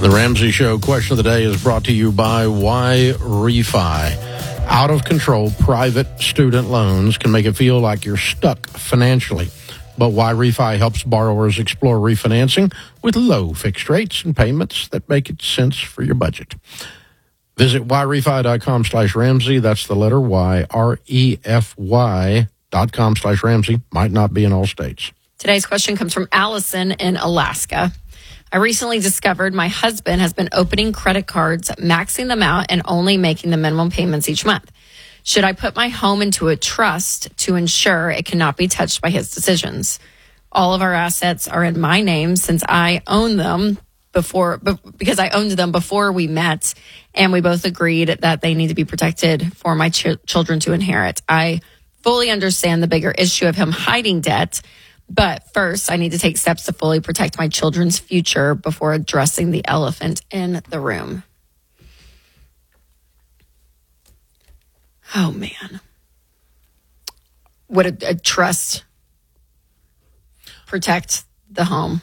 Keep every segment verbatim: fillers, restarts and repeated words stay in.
The Ramsey Show question of the day is brought to you by Y-Refi. Out-of-control private student loans can make it feel like you're stuck financially. But Y-Refi helps borrowers explore refinancing with low fixed rates and payments that make it sense for your budget. Visit Y-Refi.com slash Ramsey. That's the letter Y, R E F Y dot com slash Ramsey. Might not be in all states. Today's question comes from Allison in Alaska. I recently discovered my husband has been opening credit cards, maxing them out, and only making the minimum payments each month. Should I put my home into a trust to ensure it cannot be touched by his decisions? All of our assets are in my name since I own them before, because I owned them before we met, and we both agreed that they need to be protected for my ch- children to inherit. I fully understand the bigger issue of him hiding debt, but first I need to take steps to fully protect my children's future before addressing the elephant in the room. Oh, man. Would a, a trust protect the home?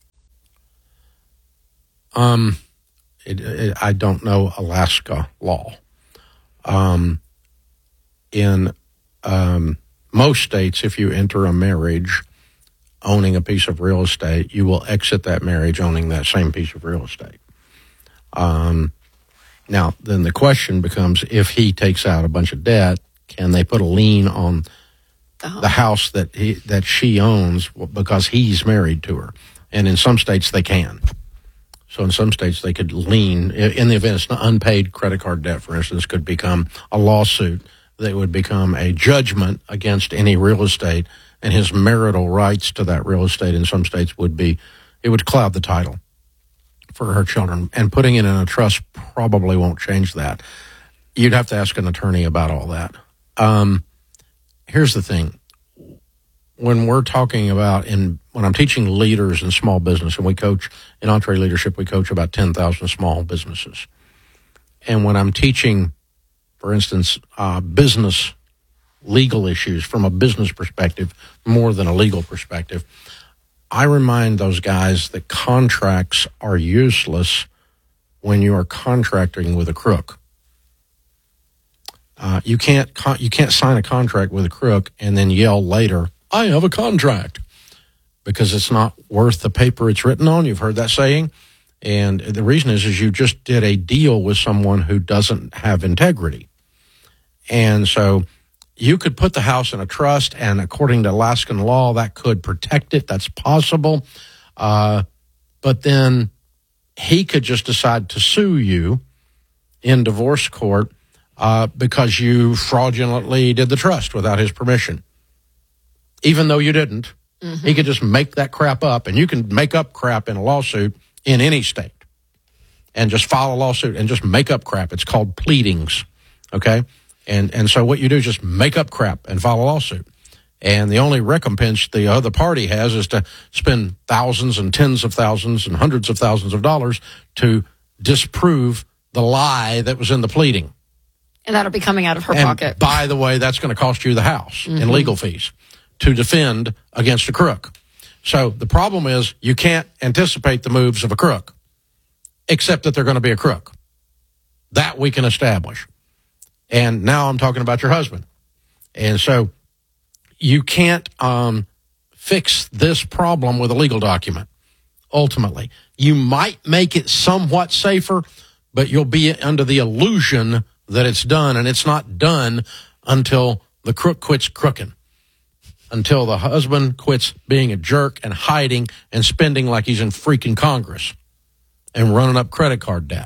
Um, it, it, I don't know Alaska law. Um, in um, most states, if you enter a marriage owning a piece of real estate, you will exit that marriage owning that same piece of real estate. Um, now, then the question becomes, if he takes out a bunch of debt, can they put a lien on the house that he, that she owns because he's married to her? And in some states, they can. So in some states, they could lien, in the event it's an unpaid credit card debt, for instance, could become a lawsuit that would become a judgment against any real estate, and his marital rights to that real estate in some states would be, it would cloud the title for her children. And putting it in a trust probably won't change that. You'd have to ask an attorney about all that. Um, here's the thing. When we're talking about, in when I'm teaching leaders in small business, and we coach, in EntreLeadership, we coach about ten thousand small businesses. And when I'm teaching, for instance, uh, business legal issues from a business perspective more than a legal perspective, I remind those guys that contracts are useless when you are contracting with a crook. Uh, you can't con- you can't sign a contract with a crook and then yell later, I have a contract, because it's not worth the paper it's written on. You've heard that saying. And the reason is, is you just did a deal with someone who doesn't have integrity. And so you could put the house in a trust, and according to Alaskan law, that could protect it. That's possible. Uh, but then he could just decide to sue you in divorce court uh, because you fraudulently did the trust without his permission. Even though you didn't, mm-hmm. He could just make that crap up, and you can make up crap in a lawsuit in any state and just file a lawsuit and just make up crap. It's called pleadings, okay? And and so what you do is just make up crap and file a lawsuit. And the only recompense the other party has is to spend thousands and tens of thousands and hundreds of thousands of dollars to disprove the lie that was in the pleading. And that'll be coming out of her and pocket. By the way, that's going to cost you the house mm-hmm. in legal fees to defend against a crook. So the problem is, you can't anticipate the moves of a crook, except that they're going to be a crook. That we can establish. And now I'm talking about your husband. And so you can't um, fix this problem with a legal document, ultimately. You might make it somewhat safer, but you'll be under the illusion that it's done, and it's not done until the crook quits crooking, until the husband quits being a jerk and hiding and spending like he's in freaking Congress and running up credit card debt.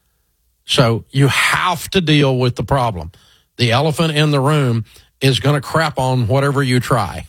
So you have to deal with the problem. The elephant in the room is going to crap on whatever you try.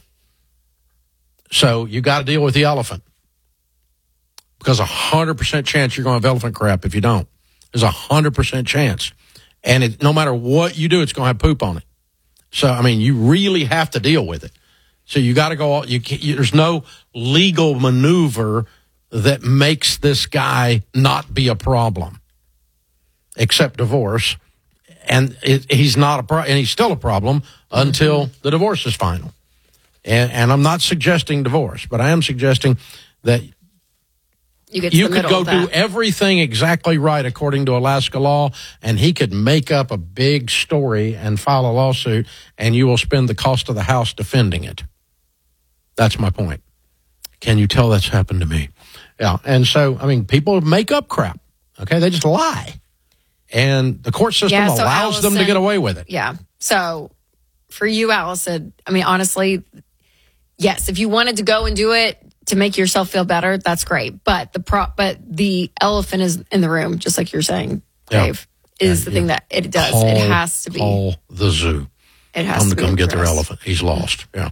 So you got to deal with the elephant, because a one hundred percent chance you're going to have elephant crap if you don't. There's a one hundred percent chance. And it, no matter what you do, it's going to have poop on it. So, I mean, you really have to deal with it. So you got to go, you, you, there's no legal maneuver that makes this guy not be a problem, except divorce. And it, he's not a pro- and he's still a problem until the divorce is final. And, and I'm not suggesting divorce, but I am suggesting that You get to You the could middle go of do that. everything exactly right according to Alaska law, and he could make up a big story and file a lawsuit, and you will spend the cost of the house defending it. That's my point. Can you tell that's happened to me? Yeah, and so, I mean, people make up crap, okay? They just lie. And the court system Yeah, so allows them to Allison- get away with it. Yeah. So for you, Allison, I mean, honestly, yes, if you wanted to go and do it to make yourself feel better, that's great. But the pro- but the elephant is in the room, just like you're saying, Yeah. Dave, is Yeah, the yeah. thing that it does. Call, it has to be. Call the zoo. It has Come to to be come get their addressed. elephant. He's lost. Yeah.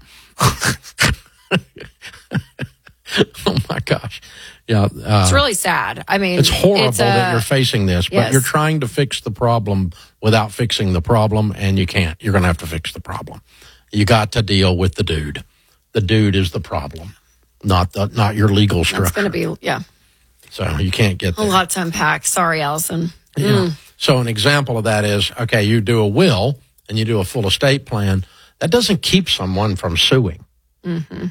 Oh, my gosh. Yeah. Uh, It's really sad. I mean, It's horrible it's, that uh, you're facing this, but yes. you're trying to fix the problem without fixing the problem, and you can't. You're going to have to fix the problem. You got to deal with the dude. The dude is the problem, not the, not your legal structure. It's going to be, yeah, So you can't get a there. lot to unpack. Sorry, Allison. Yeah. So an example of that is, okay, you do a will and you do a full estate plan. That doesn't keep someone from suing. Mm-hmm.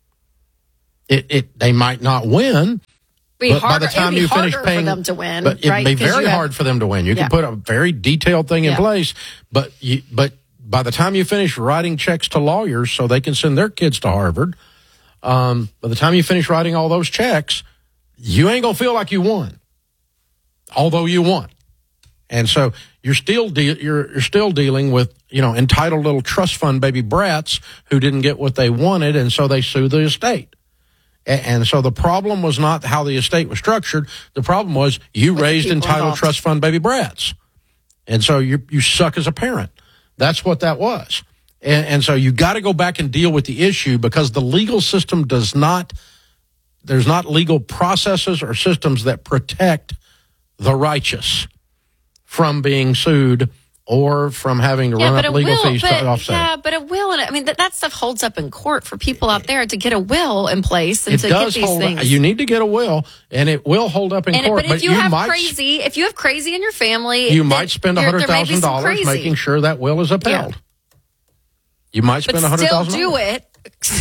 It, it they might not win, Be but by harder, the time it'd be you finish harder paying for them to win, but it'd right? be 'Cause very you have- hard for them to win. You Yeah. can put a very detailed thing in Yeah. place, but you, but by the time you finish writing checks to lawyers so they can send their kids to Harvard, um, by the time you finish writing all those checks, you ain't gonna feel like you won, although you won. And so you're still de- you're you're still dealing with, you know, entitled little trust fund baby brats who didn't get what they wanted, and so they sue the estate. And so the problem was not how the estate was structured. The problem was you With the raised people entitled involved. trust fund baby brats. And so you you suck as a parent. That's what that was. And, and so you got to go back and deal with the issue because the legal system does not, there's not legal processes or systems that protect the righteous from being sued or from having to Yeah, run but up it legal will. fees But, to offset. yeah, but it will. And I mean, that, that stuff holds up in court for people out there to get a will in place and It to does get these hold. things. You need to get a will, and it will hold up in and it, court. but if you, you have might crazy, if you have crazy in your family, you then might spend a there- hundred there may be thousand some dollars crazy. making sure that will is upheld. Yeah. You might spend a But hundred still thousand. do it.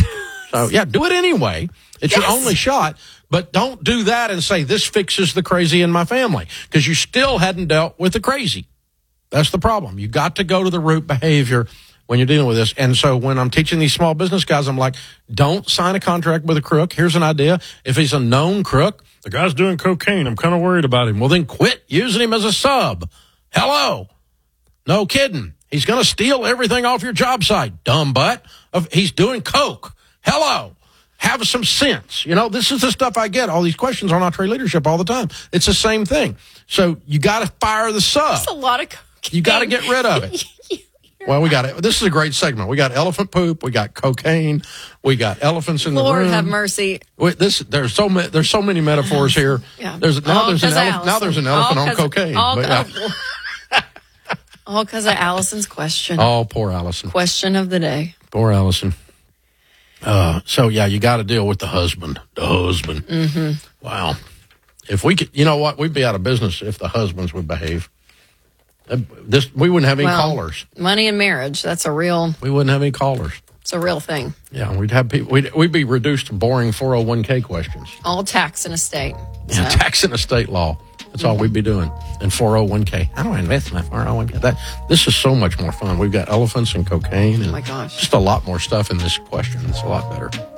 So yeah, do it anyway. It's Yes. your only shot. But don't do that and say this fixes the crazy in my family because you still hadn't dealt with the crazy. That's the problem. You got to go to the root behavior when you're dealing with this. And so when I'm teaching these small business guys, I'm like, don't sign a contract with a crook. Here's an idea. If he's a known crook, the guy's doing cocaine, I'm kind of worried about him. Well, then quit using him as a sub. Hello. No kidding. He's going to steal everything off your job site, dumb butt. Of He's doing coke. Hello. Have some sense. You know, this is the stuff I get. All these questions on Entree Leadership all the time. It's the same thing. So you got to fire the sub. That's a lot of cocaine. You got to get rid of it. Well, we got it. This is a great segment. We got elephant poop. We got cocaine. We got elephants in the Lord room. have mercy. Wait, this there's so many there's so many metaphors here. Yeah. There's now All there's an 'cause of elephant now Allison. there's an elephant All on 'cause of- cocaine. all But, yeah. All because of Allison's question. Oh, poor Allison. Question of the day. Poor Allison. Uh, so yeah, you got to deal with the husband. The husband. Mm-hmm. Wow. If we could, you know what? We'd be out of business if the husbands would behave. Uh, This we wouldn't have any Well, callers. Money and marriage. That's a real, We wouldn't have any callers. it's a real thing. Yeah, we'd have people. We'd, we'd be reduced to boring four oh one k questions. All tax and estate. Yeah, So, tax and estate law. That's all we'd be doing. And four oh one k. How do I invest in my four oh one k? That this is so much more fun. We've got elephants and cocaine and oh my gosh. just a lot more stuff in this question. It's a lot better.